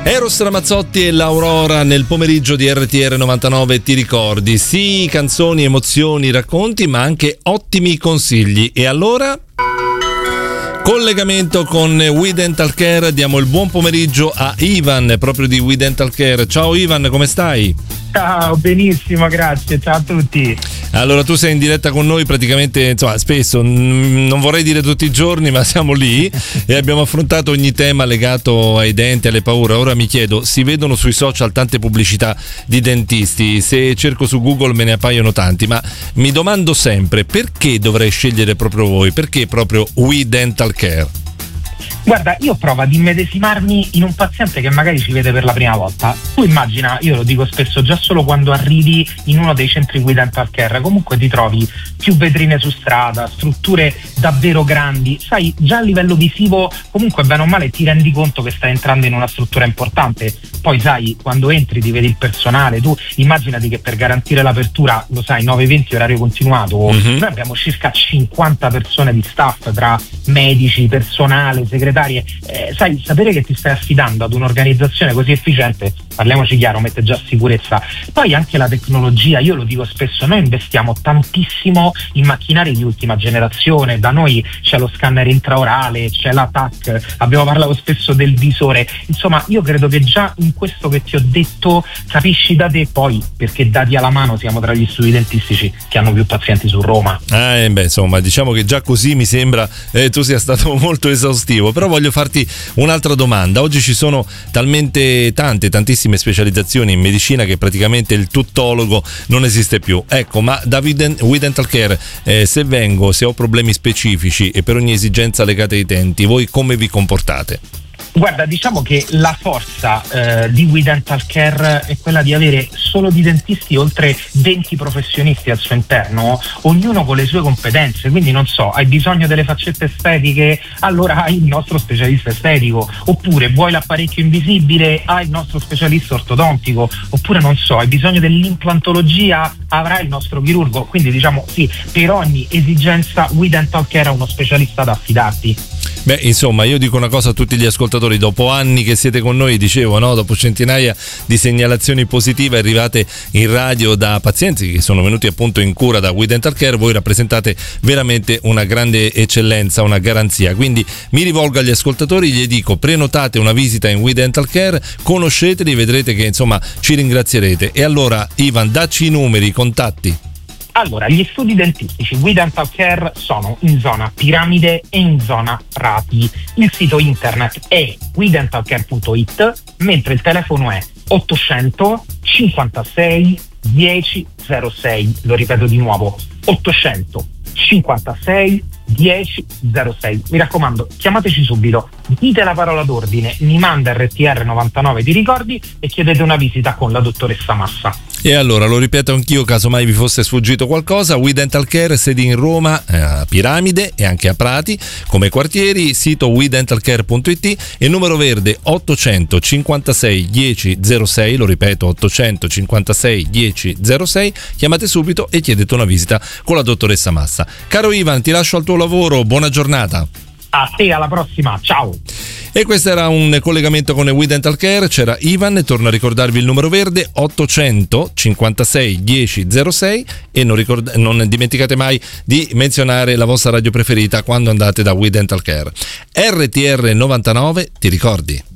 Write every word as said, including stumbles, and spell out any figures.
Eros Ramazzotti e l'Aurora nel pomeriggio di R T R novantanove, ti ricordi? Sì, canzoni, emozioni, racconti, ma anche ottimi consigli. E allora? Collegamento con We Dental Care, diamo il buon pomeriggio a Ivan, proprio di We Dental Care. Ciao Ivan, come stai? Ciao, benissimo, grazie, ciao a tutti. Allora, tu sei in diretta con noi praticamente, insomma, spesso, non vorrei dire tutti i giorni, ma siamo lì e abbiamo affrontato ogni tema legato ai denti, alle paure. Ora mi chiedo, si vedono sui social tante pubblicità di dentisti, se cerco su Google me ne appaiono tanti, ma mi domando sempre, perché dovrei scegliere proprio voi? Perché proprio We Dental Care? Guarda, io provo ad immedesimarmi in un paziente che magari ci vede per la prima volta. Tu immagina, io lo dico spesso, già solo quando arrivi in uno dei centri We Dental Care, comunque ti trovi più vetrine su strada, strutture davvero grandi, sai, già a livello visivo comunque bene o male ti rendi conto che stai entrando in una struttura importante. Poi sai, quando entri ti vedi il personale, tu immaginati che per garantire l'apertura, lo sai, nove venti orario continuato, mm-hmm. Noi abbiamo circa cinquanta persone di staff tra medici, personale, segretarie. Eh, sai, sapere che ti stai affidando ad un'organizzazione così efficiente, parliamoci chiaro, mette già sicurezza. Poi anche la tecnologia, io lo dico spesso, noi investiamo tantissimo in macchinari di ultima generazione, da noi c'è lo scanner intraorale, c'è la T A C, abbiamo parlato spesso del visore, insomma io credo che già in questo che ti ho detto capisci da te, poi perché dati alla mano siamo tra gli studi dentistici che hanno più pazienti su Roma. Ah, eh beh, insomma, diciamo che già così mi sembra eh, tu sia stato molto esaustivo, però voglio farti un'altra domanda. Oggi ci sono talmente tante, tantissime specializzazioni in medicina che praticamente il tuttologo non esiste più. Ecco, ma da We Dental Care, eh, se vengo, se ho problemi specifici e per ogni esigenza legata ai denti, voi come vi comportate? Guarda, diciamo che la forza eh, di We Dental Care è quella di avere solo di dentisti oltre venti professionisti al suo interno, ognuno con le sue competenze. Quindi non so, hai bisogno delle faccette estetiche, allora hai il nostro specialista estetico, oppure vuoi l'apparecchio invisibile, hai il nostro specialista ortodontico, oppure non so, hai bisogno dell'implantologia, avrai il nostro chirurgo. Quindi diciamo sì, per ogni esigenza We Dental Care ha uno specialista da affidarti. Beh, insomma, io dico una cosa a tutti gli ascoltatori: dopo anni che siete con noi, dicevo, no, dopo centinaia di segnalazioni positive arrivate in radio da pazienti che sono venuti appunto in cura da We Dental Care, voi rappresentate veramente una grande eccellenza, una garanzia. Quindi mi rivolgo agli ascoltatori, gli dico: prenotate una visita in We Dental Care, conosceteli, vedrete che insomma ci ringrazierete. E allora Ivan, dacci i numeri, i contatti. Allora, gli studi dentistici We Dental Care sono in zona Piramide e in zona Prati. Il sito internet è we dental care punto it, mentre il telefono è ottocento cinquantasei dieci zero sei. Lo ripeto di nuovo, ottocento cinquantasei dieci zero sei. Mi raccomando, chiamateci subito, dite la parola d'ordine, mi manda R T R novantanove, ti ricordi, e chiedete una visita con la dottoressa Massa. E allora lo ripeto anch'io, caso mai vi fosse sfuggito qualcosa: We Dental Care, sedi in Roma, a Piramide e anche a Prati come quartieri, sito we dental care punto it e numero verde ottocento cinquantasei dieci zero sei, lo ripeto ottocento cinquantasei dieci zero sei, chiamate subito e chiedete una visita con la dottoressa Massa. Caro Ivan, ti lascio al tuo lavoro, buona giornata. A te, alla prossima, ciao. E questo era un collegamento con We Dental Care, c'era Ivan, e torno a ricordarvi il numero verde ottocento cinquantasei dieci zero sei e non, ricord- non dimenticate mai di menzionare la vostra radio preferita quando andate da We Dental Care. R T R novantanove, ti ricordi?